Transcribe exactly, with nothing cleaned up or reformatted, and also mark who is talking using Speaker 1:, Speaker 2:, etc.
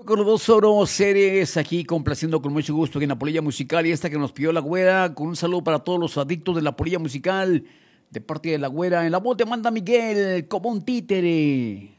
Speaker 1: con los dos oros series aquí complaciendo con mucho gusto en la polilla musical y esta que nos pidió la güera, con un saludo para todos los adictos de la polilla musical de parte de la güera. En la voz de Amanda Miguel, como un títere.